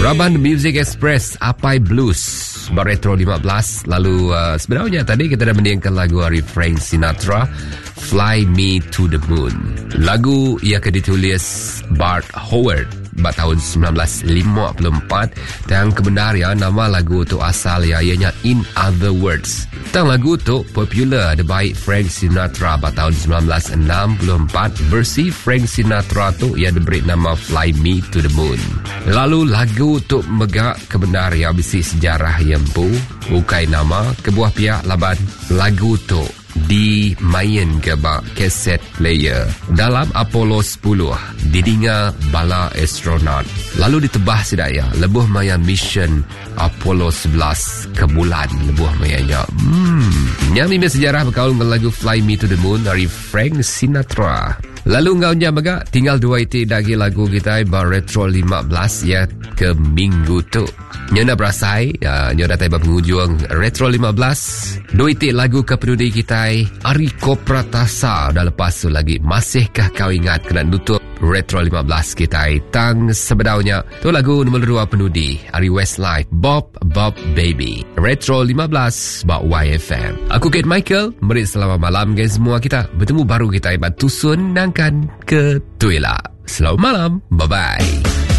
Raban Music Express Apai Blues Retro 15. Lalu sebenarnya tadi kita dah mendengarkan lagu dari Frank Sinatra, Fly Me to the Moon. Lagu ia akan ditulis Bart Howard pada tahun 1954 dan kebenaran nama lagu tu asal ianya In Other Words. Dan lagu tu popular baik Frank Sinatra pada tahun 1964. Versi Frank Sinatra tu ia diberi nama Fly Me to the Moon. Lalu lagu tu megak kebenaran bisi sejarah yang bukai nama kebuah pihak laban lagu tu dimain ke bak kaset player dalam Apollo 10 didinga bala astronaut lalu ditebah sedaya lebuh maya mission Apollo 11 ke bulan lebuh mayanya nyami sejarah berkaul dengan lagu Fly Me to the Moon dari Frank Sinatra. Lalu ngau nya baga tinggal 2 itik lagi lagu kita bar Retro 15 ya ke minggu tu. Nyo nak berasai, nyo dah tiba penghujung Retro 15. 2 itik lagu ke penudi kita Ariko Pratasa dah lepas tu lagi. Masihkah kau ingat kena nutup Retro 15 kita tang sebedaunya. Tu lagu nombor 2 penudi Ari Westlife Bob Baby. Retro 15 bak YFM. Aku Kate Michael, beri selamat malam guys semua kita. Bertemu baru kita Tusun nangkan ke Tuila. Selamat malam. Bye-bye.